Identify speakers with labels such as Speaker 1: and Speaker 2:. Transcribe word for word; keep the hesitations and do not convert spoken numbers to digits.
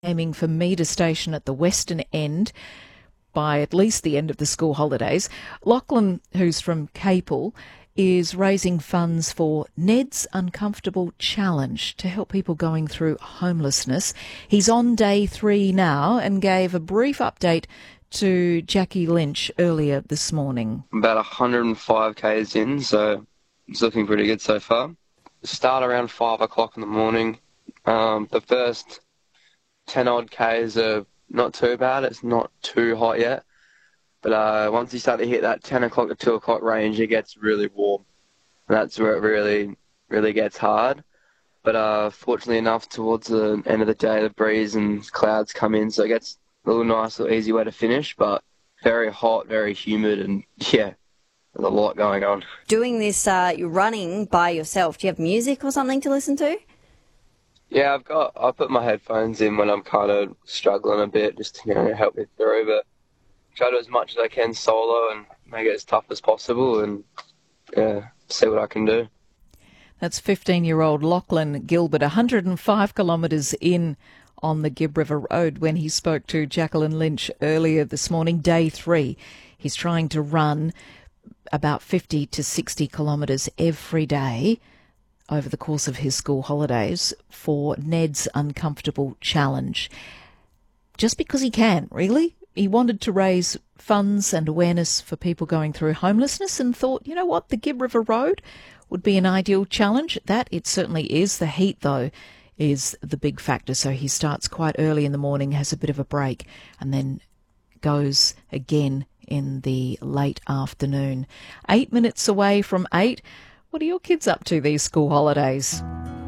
Speaker 1: aiming for meter station at the western end by at least the end of the school holidays. Lachlan, who's from Capel, is raising funds for Ned's Uncomfortable Challenge to help people going through homelessness. He's on day three now and gave a brief update to Jackie Lynch earlier this morning.
Speaker 2: About one hundred five kays in, so it's looking pretty good so far. Start around five o'clock in the morning. Um, the first ten odd kays are not too bad. It's not too hot yet. But uh, once you start to hit that ten o'clock to two o'clock range, it gets really warm. And that's where it really, really gets hard. But uh, fortunately enough, towards the end of the day, the breeze and clouds come in, so it gets a little nice, little easy way to finish. But very hot, very humid, and yeah, there's a lot going on.
Speaker 3: Doing this, uh, you're running by yourself. Do you have music or something to listen to?
Speaker 2: Yeah, I've got. I put my headphones in when I'm kind of struggling a bit, just to, you know, help me through. But try to do as much as I can solo and make it as tough as possible, and yeah, see what I can do.
Speaker 1: That's fifteen-year-old Lachlan Gilbert, one hundred five kilometres in on the Gibb River Road when he spoke to Jacqueline Lynch earlier this morning, day three. He's trying to run about fifty to sixty kilometres every day over the course of his school holidays for Ned's Uncomfortable Challenge. Just because he can, really. He wanted to raise funds and awareness for people going through homelessness and thought, you know what, the Gibb River Road would be an ideal challenge. That it certainly is. The heat, though, is the big factor. So he starts quite early in the morning, has a bit of a break, and then goes again in the late afternoon. Eight minutes away from eight. What are your kids up to these school holidays?